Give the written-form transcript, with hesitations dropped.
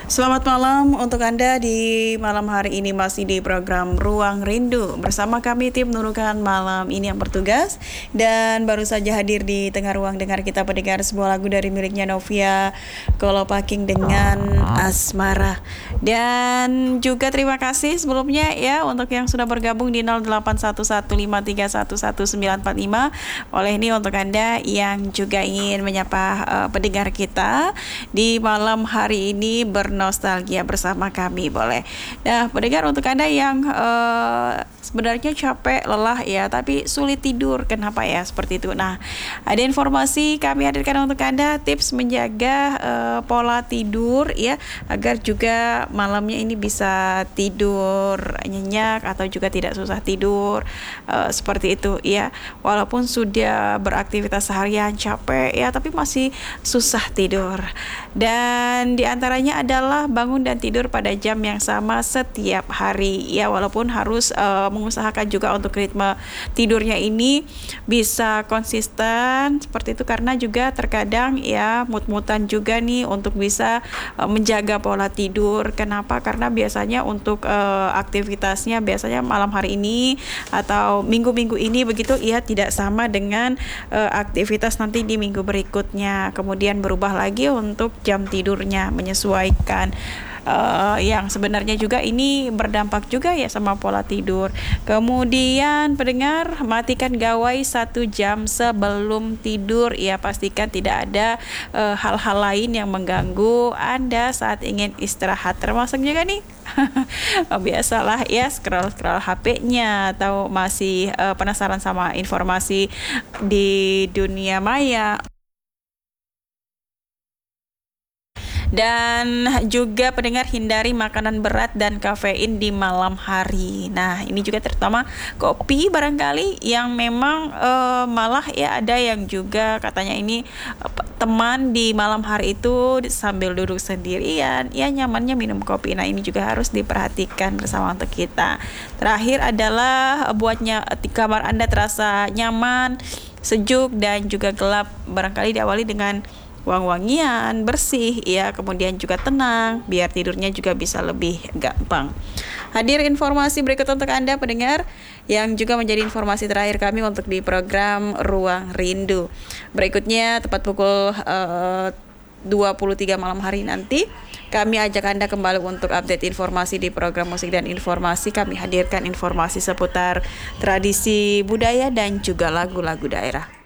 Selamat malam untuk Anda di malam hari ini masih di program Ruang Rindu bersama kami tim Nurukan malam ini yang bertugas dan baru saja hadir di tengah ruang dengar kita pendengar sebuah lagu dari miliknya Novia Kolopaking dengan Asmara. Dan juga terima kasih sebelumnya ya untuk yang sudah bergabung di 081153111945. Oleh ini untuk Anda yang juga ingin menyapa pendengar kita di malam hari ini nostalgia bersama kami boleh. Nah, pendengar untuk Anda yang sebenarnya capek, lelah ya, tapi sulit tidur, kenapa ya seperti itu? Nah, ada informasi kami hadirkan untuk Anda tips menjaga pola tidur ya, agar juga malamnya ini bisa tidur nyenyak atau juga tidak susah tidur seperti itu ya. Walaupun sudah beraktivitas seharian capek ya, tapi masih susah tidur. Dan diantaranya adalah bangun dan tidur pada jam yang sama setiap hari ya, walaupun harus mengusahakan juga untuk ritme tidurnya ini bisa konsisten seperti itu, karena juga terkadang ya mut-mutan juga nih untuk bisa menjaga pola tidur. Kenapa? Karena biasanya untuk aktivitasnya biasanya malam hari ini atau minggu-minggu ini begitu ya, tidak sama dengan aktivitas nanti di minggu berikutnya, kemudian berubah lagi untuk jam tidurnya menyesuaikan. Yang sebenarnya juga ini berdampak juga ya sama pola tidur. Kemudian pendengar, matikan gawai 1 jam sebelum tidur ya, pastikan tidak ada hal-hal lain yang mengganggu Anda saat ingin istirahat, termasuk juga nih biasalah ya scroll HP-nya atau masih penasaran sama informasi di dunia maya. Dan juga pendengar, hindari makanan berat dan kafein di malam hari. Nah, ini juga terutama kopi barangkali yang memang malah ya ada yang juga katanya ini teman di malam hari itu sambil duduk sendirian ya nyamannya minum kopi. Nah, ini juga harus diperhatikan bersama untuk kita. Terakhir adalah buatnya di kamar Anda terasa nyaman, sejuk dan juga gelap. Barangkali diawali dengan wangi-wangian, bersih ya, kemudian juga tenang biar tidurnya juga bisa lebih gampang. Hadir informasi berikut untuk Anda pendengar yang juga menjadi informasi terakhir kami untuk di program Ruang Rindu. Berikutnya tepat pukul 23 malam hari nanti kami ajak Anda kembali untuk update informasi di program musik dan informasi. Kami hadirkan informasi seputar tradisi budaya dan juga lagu-lagu daerah.